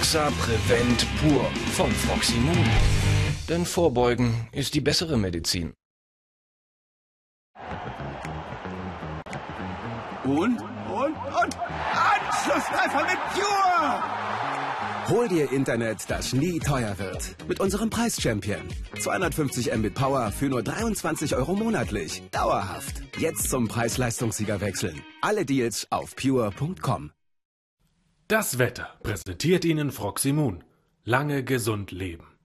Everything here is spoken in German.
Exa Prevent Pur von Froximun. Denn Vorbeugen ist die bessere Medizin. Und Anschlusstreffer mit Pure! Hol dir Internet, das nie teuer wird. Mit unserem Preis-Champion. 250 Mbit Power für nur 23 € monatlich. Dauerhaft. Jetzt zum Preis-Leistungssieger wechseln. Alle Deals auf pure.com. Das Wetter präsentiert Ihnen Froximun. Lange gesund leben.